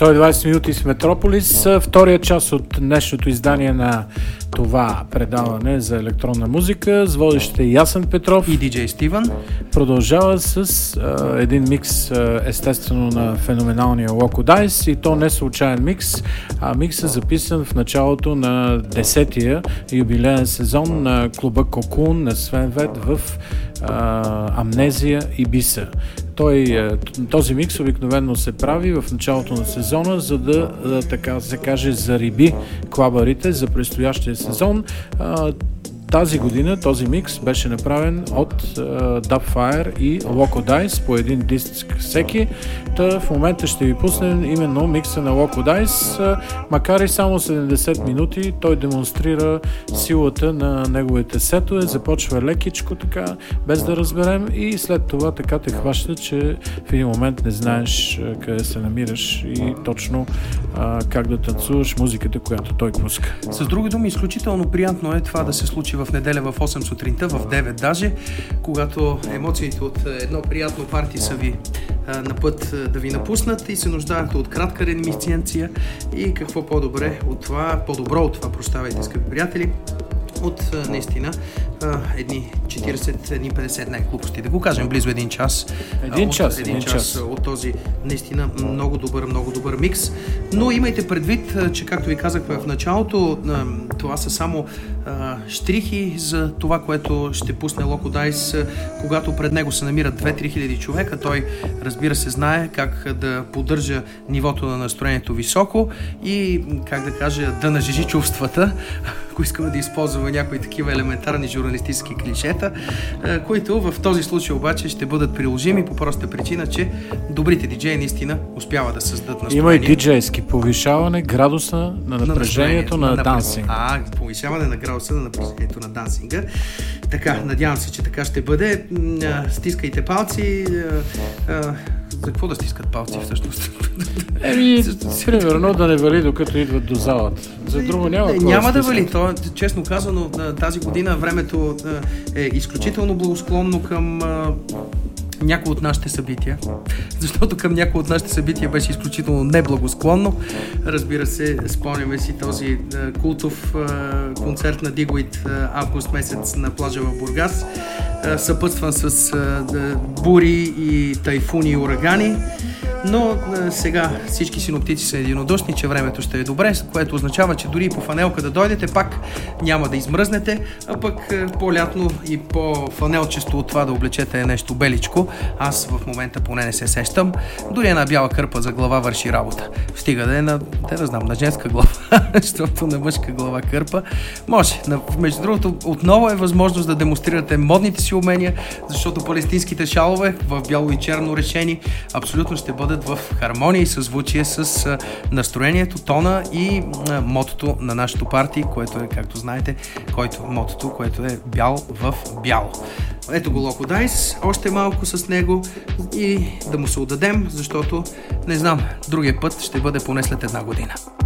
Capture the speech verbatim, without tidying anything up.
сто и двайсет минути с Метрополис. Втория част от днешното издание на това предаване за електронна музика с водещите Ясен Петров и диджей Стивън. Продължава с а, един микс, а, естествено, на феноменалния Loco Dice, и то не случайен микс, а микс е записан в началото на десетия юбилеен сезон на клуба Кокун на Свен Вет в а, Амнезия Ибиса. Той, този микс обикновено се прави в началото на сезона, за да, така се каже, зариби клабарите за предстоящия сезон. Тази година този микс беше направен от uh, Dubfire и Loco Dice по един диск всеки. Та в момента ще ви пуснем именно микса на Loco Dice. Uh, макар и само седемдесет минути, той демонстрира силата на неговите сетове. Започва лекичко така, без да разберем, и след това така те хваща, че в един момент не знаеш uh, къде се намираш и точно uh, как да танцуваш музиката, която той пуска. С други думи, изключително приятно е това да се случи в неделя в осем сутринта, в девет даже, когато емоциите от едно приятно парти са ви а, на път да ви напуснат и се нуждаете от кратка ремисценция, и какво по-добре от това, по-добро от това, прощавайте, скъпи приятели, от наистина едни четирийсет, едни петдесет, не глупости, да го кажем, близо един час. Един от, час, един един час, час от този наистина много добър, много добър микс. Но имайте предвид, че както ви казах в началото, това са само а, штрихи за това, което ще пусне Loco Dice, когато пред него се намират две-три хиляди човека. Той, разбира се, знае как да поддържа нивото на настроението високо и, как да кажа, да нажежи чувствата, ако искаме да използваме някои такива елементарни журналистически клишета, които в този случай обаче ще бъдат приложими по проста причина, че добрите диджеи наистина успяват да създадат настроение. Има и диджейски повишаване градуса на напрежението на, на дансинг. А, повишаване на градуса на напрежението на дансинга. Така, надявам се, че така ще бъде. Стискайте палци. За какво да стискат палци всъщност? Еми, примерно да не вали докато идват до залата. За друго няма. Няма да вали. То, честно казано, тази година времето е изключително благосклонно към някои от нашите събития, защото към някои от нашите събития беше изключително неблагосклонно. Разбира се, спомняме си този е, култов е, концерт на Дигуит е, август месец на плажа в Бургас, е, съпътстван с е, бури и тайфуни и урагани. Но е, сега всички синоптици са единодушни, че времето ще е добре, което означава, че дори и по фанелка да дойдете, пак няма да измръзнете, а пък е, по-лятно и по-фанелчесто от това да облечете нещо беличко. Аз в момента поне не се сещам. Дори една бяла кърпа за глава върши работа. Стига да е на, те да знам, на женска глава, защото на мъжка глава кърпа може. Между другото, отново е възможност да демонстрирате модните си умения, защото палестинските шалове в бяло и черно решени абсолютно ще бъдат в хармония и съзвучие с настроението, тона и мотото на нашото парти, което е, както знаете, който, мотото, което е бял в бяло. Ето го Loco Dice, още малко с него и да му се отдадем, защото, не знам, другия път ще бъде поне след една година.